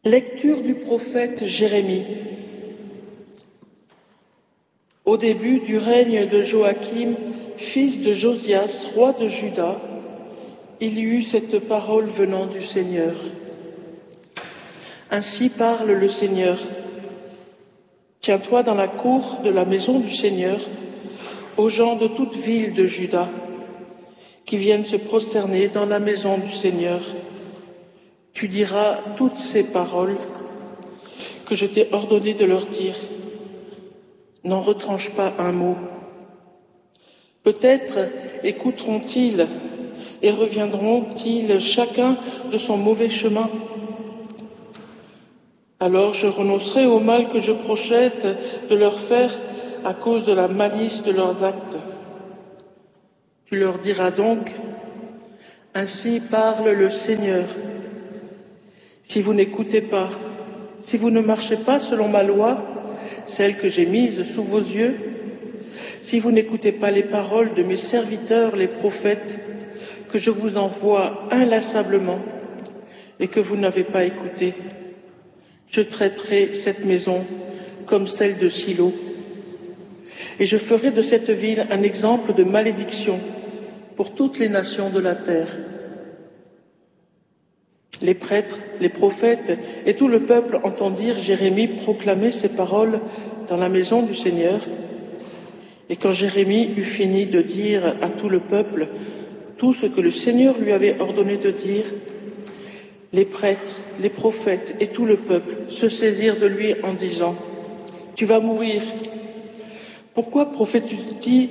Lecture du prophète Jérémie. Au début du règne de Joachim, fils de Josias, roi de Juda, il y eut cette parole venant du Seigneur. Ainsi parle le Seigneur. Tiens-toi dans la cour de la maison du Seigneur, aux gens de toute ville de Juda, qui viennent se prosterner dans la maison du Seigneur. Tu diras toutes ces paroles que je t'ai ordonné de leur dire. N'en retranche pas un mot. Peut-être écouteront-ils et reviendront-ils chacun de son mauvais chemin. Alors je renoncerai au mal que je projette de leur faire à cause de la malice de leurs actes. Tu leur diras donc, ainsi parle le Seigneur. Si vous n'écoutez pas, si vous ne marchez pas selon ma loi, celle que j'ai mise sous vos yeux, si vous n'écoutez pas les paroles de mes serviteurs, les prophètes, que je vous envoie inlassablement et que vous n'avez pas écouté, je traiterai cette maison comme celle de Silo, et je ferai de cette ville un exemple de malédiction pour toutes les nations de la terre. Les prêtres, les prophètes et tout le peuple entendirent Jérémie proclamer ces paroles dans la maison du Seigneur. Et quand Jérémie eut fini de dire à tout le peuple tout ce que le Seigneur lui avait ordonné de dire, les prêtres, les prophètes et tout le peuple se saisirent de lui en disant « Tu vas mourir. Pourquoi prophétises-tu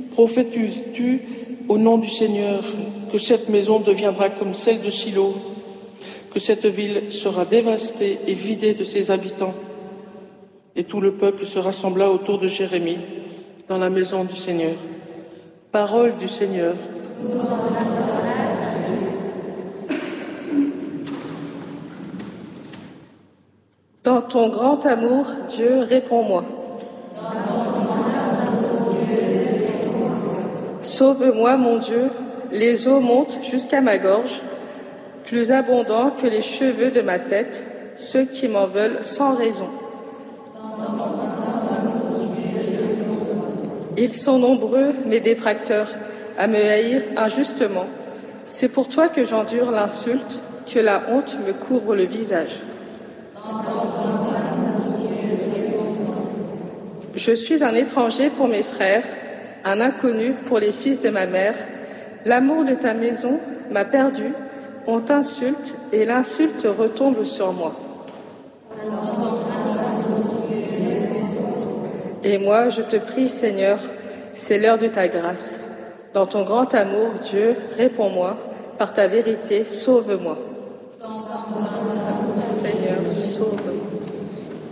au nom du Seigneur que cette maison deviendra comme celle de Silo, que cette ville sera dévastée et vidée de ses habitants ?» Et tout le peuple se rassembla autour de Jérémie dans la maison du Seigneur. Parole du Seigneur. Dans ton grand amour, Dieu, réponds-moi. Sauve-moi, mon Dieu, les eaux montent jusqu'à ma gorge, plus abondants que les cheveux de ma tête, ceux qui m'en veulent sans raison. Ils sont nombreux, mes détracteurs, à me haïr injustement. C'est pour toi que j'endure l'insulte, que la honte me couvre le visage. Je suis un étranger pour mes frères, un inconnu pour les fils de ma mère. L'amour de ta maison m'a perdu, on t'insulte et l'insulte retombe sur moi. Et moi, je te prie, Seigneur, c'est l'heure de ta grâce. Dans ton grand amour, Dieu, réponds-moi, par ta vérité, sauve-moi. Seigneur, sauve-moi.